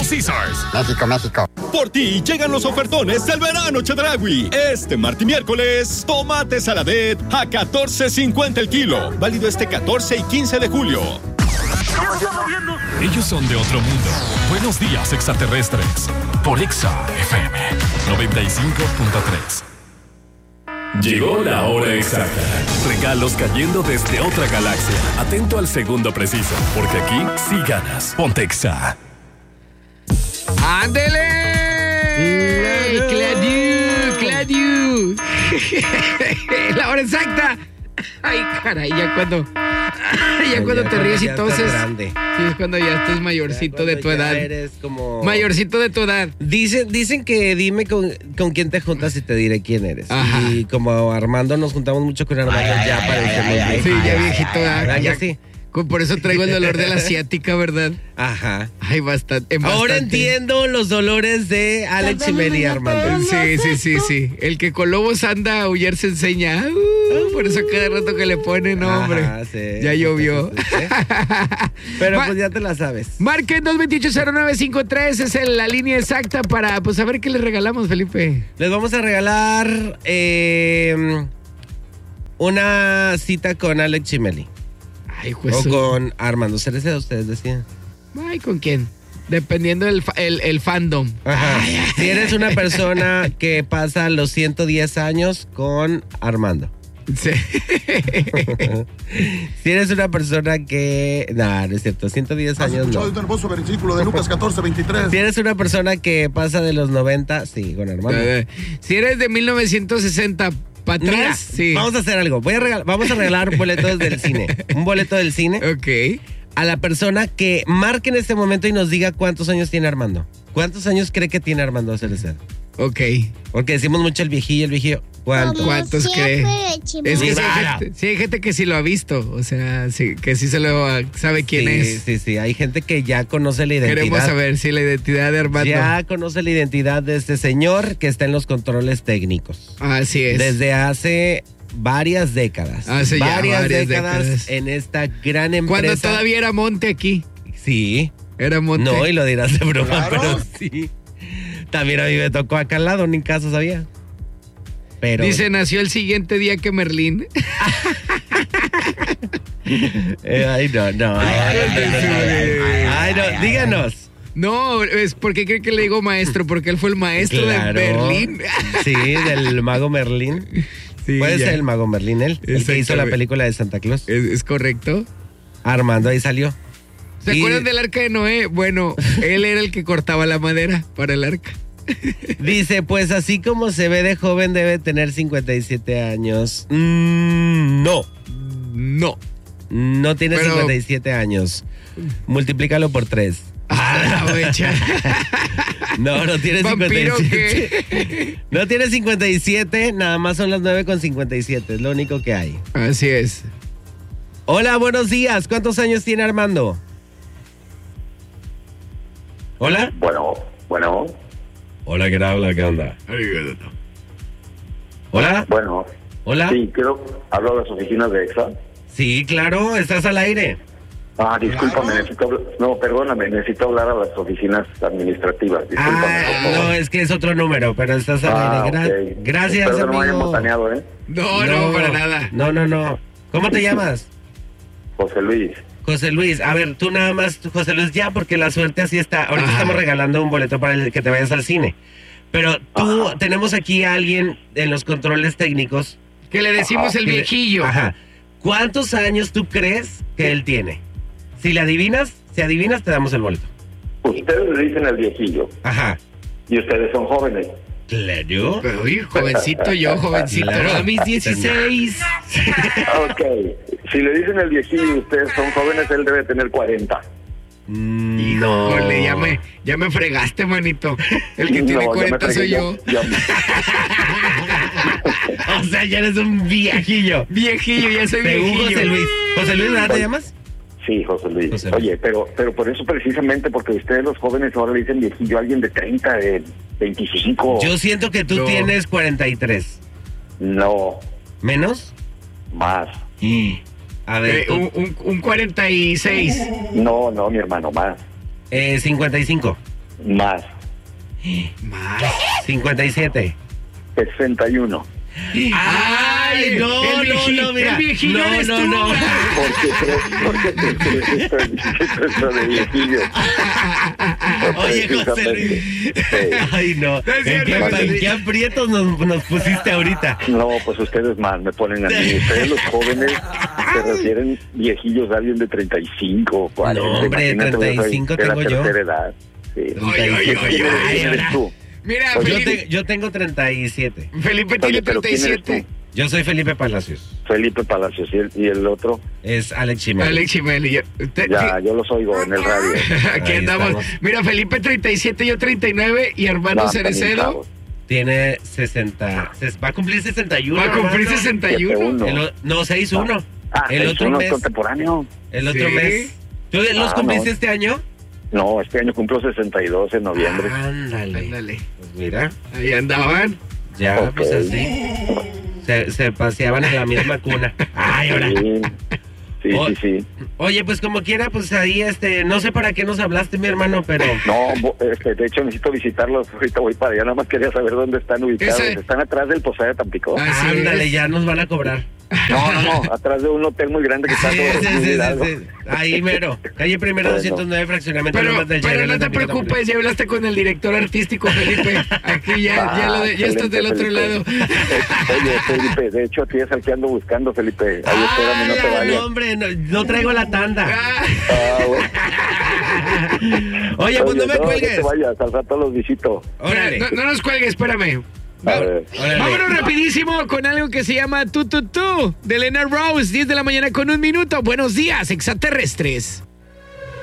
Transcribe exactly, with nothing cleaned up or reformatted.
Little Caesars. México, México. Por ti llegan los ofertones del verano Chedraui. Este martes y miércoles, tomate saladet a catorce cincuenta el kilo. Válido este catorce y quince de julio. Ellos son de otro mundo. Buenos días, extraterrestres. Por Exa F M noventa y cinco punto tres. Llegó la hora exacta. Regalos cayendo desde otra galaxia. Atento al segundo preciso, porque aquí sí ganas. Ponte Exa. ¡Ándele! ¡Cladiu! ¡Cladiu! La hora exacta. Ay, caray, ya cuando... Ya cuando ya te ríes y toses. Sí, es cuando ya estás mayorcito de tu edad. Eres como... Mayorcito de tu edad. Dicen, dicen que dime con, con quién te juntas y te diré quién eres. Ajá. Y como Armando nos juntamos mucho con Armando, ay, ya parecemos. Sí, ya viejito. Ah, ya sí. Por eso traigo el dolor de la asiática, ¿verdad? Ajá. Ay, bastante. bastante. Ahora entiendo los dolores de Alex Jiménez y Armando. Sí, sí, sí, sí. El que con lobos anda, a aullar se enseña. Uh, por eso cada rato que le ponen, hombre. Ajá, sí. Ya llovió. Pero pues ya te la sabes. Marquen dos dos ocho cero nueve cinco tres, es la línea exacta para pues saber qué les regalamos, Felipe. Les vamos a regalar eh, una cita con Alex Jiménez. Ay, pues, o con Armando Cereceda, ustedes decían. Ay, ¿con quién? Dependiendo del el, el fandom. Ajá. Ay, ay, si eres una persona que pasa los ciento diez años con Armando. Sí. Si eres una persona que... No, no es cierto, ciento diez años no. El hermoso versículo de Lucas catorce veintitrés. Si eres una persona que pasa de los noventa, sí, con Armando. Si eres de mil novecientos sesenta... ¿Para atrás? Mira, sí. Vamos a hacer algo. Voy a regalar, vamos a regalar boletos del cine. Un boleto del cine. Ok. A la persona que marque en este momento y nos diga cuántos años tiene Armando. ¿Cuántos años cree que tiene Armando Cereceda? Ok. Porque decimos mucho el viejillo, el viejillo. ¿Cuántos? ¿Cuántos cree? Es que sí hay, gente, sí hay gente que sí lo ha visto. O sea, sí, que sí se lo sabe quién sí, es. Sí, sí, sí. Hay gente que ya conoce la identidad. Queremos saber si la identidad de Armando. Ya conoce la identidad de este señor que está en los controles técnicos. Así es. Desde hace varias décadas. Hace varias, ya varias décadas, décadas en esta gran empresa. Cuando todavía era monte aquí. Sí. Era monte. No, y lo dirás de broma, ¿Claro? pero sí. También a mí me tocó acá al lado, ni caso sabía. Pero... Dice, nació el siguiente día que Merlín. eh, ay, no, no. Ay, ay, ay, no, díganos. No, es porque cree que le digo maestro, porque él fue el maestro Claro. de Merlín. Sí, del mago Merlín. Sí, Puede ya. ser el mago Merlín, él, el que hizo la película de Santa Claus. ¿Es, es correcto? Armando ahí salió. ¿Se y... acuerdan del arca de Noé? Bueno, él era el que cortaba la madera para el arca. Dice, pues así como se ve de joven debe tener cincuenta y siete años. Mm, no. No. No tiene Pero... cincuenta y siete años. Multiplícalo por tres. Ah, la No, no tiene cincuenta y siete. ¿Qué? No tiene cincuenta y siete, nada más son las nueve con cincuenta y siete, es lo único que hay. Así es. Hola, buenos días. ¿Cuántos años tiene Armando? Hola. Bueno, bueno. Hola, ¿qué tal? ¿Qué onda? Hola. Bueno. Hola. Sí, quiero hablar de las oficinas de EXA. Sí, claro, estás al aire. Ah, discúlpame, necesito hablar, no, perdóname, necesito hablar a las oficinas administrativas. Discúlpame, Ah, por favor. no, es que es otro número, pero estás al Ah, aire. Gra- okay. Gracias, Espero que no me hayan amigo. botaneado, ¿eh? No, no, para nada. No, no, no. ¿Cómo te llamas? José Luis. José Luis. A ver, tú nada más, tú, José Luis, ya, porque la suerte así está. Ahorita Ajá. estamos regalando un boleto para el que te vayas al cine. Pero tú, Ajá. tenemos aquí a alguien en los controles técnicos. Que le decimos Ajá. el viejillo. Ajá. ¿Cuántos años tú crees que él tiene? Si le adivinas, si adivinas, te damos el boleto. Ustedes le dicen el viejillo Ajá. y ustedes son jóvenes. Claro. Pero, oye, jovencito yo, jovencito. Claro. A mis dieciséis. Ok, si le dicen el viejillo y ustedes son jóvenes, él debe tener cuarenta. No. Híjole, ya me, ya me fregaste, manito. El que tiene No, ya me cuarenta soy fregué yo. Ya, ya- O sea, ya eres un viejillo. Viejillo, ya soy Según viejillo. José Luis. José Luis, ¿verdad te llamas? Sí, José Luis. José Luis. Oye, pero pero por eso precisamente, porque ustedes los jóvenes ahora le dicen viejillo a alguien de treinta, de veinticinco. Yo siento que tú No. tienes cuarenta y tres. No, ¿Menos? más. A ver, Eh, tú, un, un, un cuarenta y seis. No, no, mi hermano, más. eh, cincuenta y cinco. Más. Más. cincuenta y siete. sesenta y uno. Ay, no, el no, vieji- no, mira. el viejillo No, eres no, tú. no. Porque crees, porque te crees esto, esto de viejillo. Oye, José Luis. Sí. Ay, no. No es ¿En cierto, qué, José en Luis. qué aprietos nos, nos pusiste ahorita? No, pues ustedes más me ponen a mí. Ustedes los jóvenes se refieren viejillos a alguien de treinta y cinco, cuarenta. No, hombre, Imagínate, treinta y cinco de la tengo yo. tercera edad. Sí. Oye, oye, oye, ¿Quién eres- oye, quién eres ahora. tú? Mira, Oye, Yo, Felipe, te- yo tengo treinta y siete. Felipe tiene Oye, pero treinta y ¿quién eres siete. tú? Yo soy Felipe Palacios. Felipe Palacios y el, y el otro, Es Alex Chimel. Alex Chimel y yo. Te- ya, fi- yo los oigo en el radio. Aquí Ahí andamos. estamos. Mira, Felipe treinta y siete, yo treinta y nueve y hermano No, también Cerecedo chavos. Tiene sesenta. ses- Va a cumplir sesenta y uno. va a cumplir hermano. sesenta y uno. siete uno. El o- no, seis uno. Ah, el es otro uno mes. contemporáneo. El otro Sí. mes. ¿Tú los Ah, cumpliste no. este año? No, este año cumplo sesenta y dos en noviembre. Ándale. Ándale. Pues mira, Ahí andaban. ya, Ok. pues así. Se, se paseaban en la misma cuna. Ay, ahora. Sí, sí, Oh. sí, sí. Oye, pues como quiera, pues ahí, este, no sé para qué nos hablaste, mi hermano, pero... No, bo- este, de hecho necesito visitarlos. Ahorita voy para allá. Nada más quería saber dónde están ubicados. Ese- Están atrás del Posada de Tampico. Ah, Así Ándale, es. ya nos van a cobrar. No, no, no. Atrás de un hotel muy grande que está Sí, sobre sí, sí, sí, Hidalgo. sí. Ahí mero. Calle Primero Bueno. doscientos nueve, fraccionamiento Pero, Lomas del pero Chairel, no te Tampico, preocupes, ya hablaste con el director artístico, Felipe. Aquí ya, Ah, ya, lo de- ya estás del otro Felipe. lado. Oye, Felipe, de hecho, a ti es al que ando buscando, Felipe. Ahí espérame, no te Ay, no, vayas. hombre, no, no traigo la tanda. Ah, Ah, bueno. Oye, pues no me no, cuelgues. No te vayas, al rato los visito. Órale. no, no nos cuelgues, espérame. A ver. Órale. Vámonos rapidísimo con algo que se llama Tu Tu Tu de Elena Rose, diez de la mañana con un minuto. Buenos días, extraterrestres.